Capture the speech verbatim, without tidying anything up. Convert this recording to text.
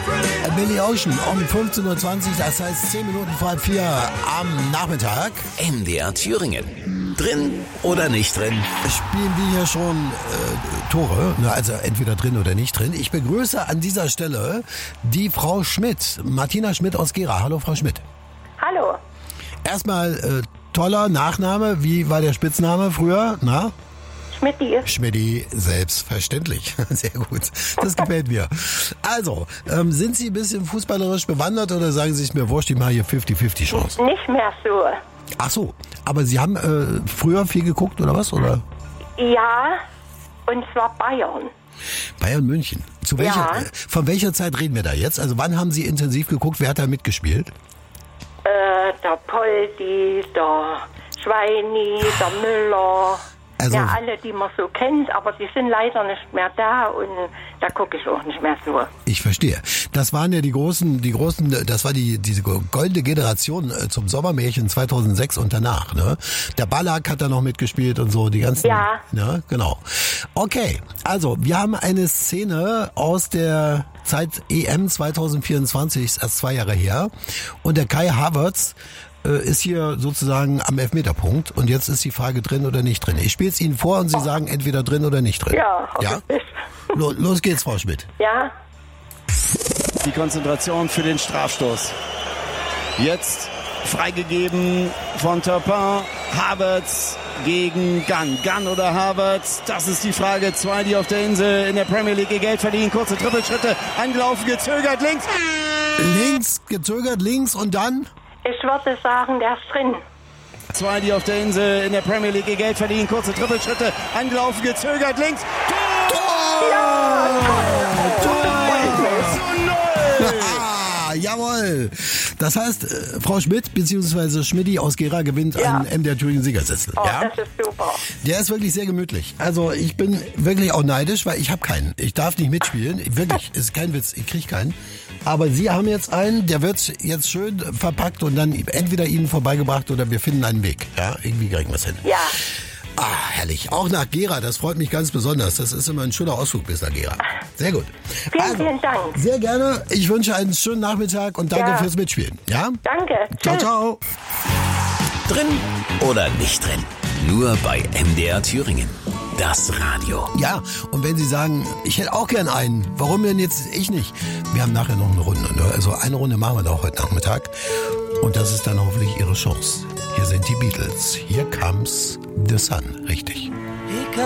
Billy Ocean um fünfzehn Uhr zwanzig, das heißt zehn Minuten vor halb vier am Nachmittag. M D R Thüringen. Drin oder nicht drin? Spielen wir hier schon äh, Tore, also entweder drin oder nicht drin. Ich begrüße an dieser Stelle die Frau Schmidt, Martina Schmidt aus Gera. Hallo, Frau Schmidt. Hallo. Erstmal äh, toller Nachname. Wie war der Spitzname früher? Na? Schmidti. Schmidti, selbstverständlich. Sehr gut. Das gefällt mir. Also, ähm, sind Sie ein bisschen fußballerisch bewandert oder sagen Sie, es mir wurscht, ich mache hier fünfzig fünfzig Chance? Nicht mehr so. Ach so, aber Sie haben äh, früher viel geguckt oder was? Oder? Ja, und zwar Bayern. Bayern München. Zu welcher, Ja. äh, von welcher Zeit reden wir da jetzt? Also wann haben Sie intensiv geguckt? Wer hat da mitgespielt? Äh, der Poldi, der Schweini, der Müller. Also, Ja, alle, die man so kennt, aber die sind leider nicht mehr da und da gucke ich auch nicht mehr so. ich verstehe. Das waren ja die großen, die großen, das war die diese goldene Generation äh, zum Sommermärchen zweitausendsechs und danach. Ne? Der Ballack hat da noch mitgespielt und so, die ganzen. Ja. Ne? Genau. Okay, also wir haben eine Szene aus der Zeit E M zweitausendvierundzwanzig, ist erst zwei Jahre her. Und der Kai Havertz äh, ist hier sozusagen am Elfmeterpunkt. Und jetzt ist die Frage drin oder nicht drin. Ich spiele es Ihnen vor und Sie sagen entweder drin oder nicht drin. Ja, Ja? hoffentlich. Lo- Los geht's, Frau Schmidt. Ja, Die Konzentration für den Strafstoß. Jetzt freigegeben von Turpin. Havertz gegen Gunn. Gunn oder Havertz? Das ist die Frage. Zwei, die auf der Insel in der Premier League ihr Geld verdienen. Kurze Trippelschritte. Angelaufen, gezögert, links. Links, gezögert, links und dann? ich würde sagen, der ist drin. Zwei, die auf der Insel in der Premier League ihr Geld verdienen. Kurze Trippelschritte. Angelaufen, gezögert, links. Tor! zu null! Ah, jawohl. Das heißt, äh, Frau Schmidt bzw. Schmidti aus Gera gewinnt Ja. einen M D R Thüringen Siegersessel. Oh, Ja? das ist super. Der ist wirklich sehr gemütlich. Also ich bin wirklich auch neidisch, weil ich habe keinen. Ich darf nicht mitspielen. Wirklich, ist kein Witz. Ich kriege keinen. Aber Sie haben jetzt einen, der wird jetzt schön verpackt und dann entweder Ihnen vorbeigebracht oder wir finden einen Weg. Ja, irgendwie kriegen wir es hin. Ja, Ah, herrlich. Auch nach Gera, das freut mich ganz besonders. Das ist immer ein schöner Ausflug bis nach Gera. Sehr gut. vielen, vielen Dank. Sehr gerne. Ich wünsche einen schönen Nachmittag und danke Ja. fürs Mitspielen. Ja? Danke. Ciao, Tschüss. ciao. Drin oder nicht drin? Nur bei M D R Thüringen. Das Radio. Ja, und wenn Sie sagen, ich hätte auch gern einen, warum denn jetzt ich nicht? Wir haben nachher noch eine Runde. Ne? Also eine Runde machen wir noch heute Nachmittag. Und das ist dann hoffentlich Ihre Chance. Hier sind die Beatles. Here comes the sun. Richtig.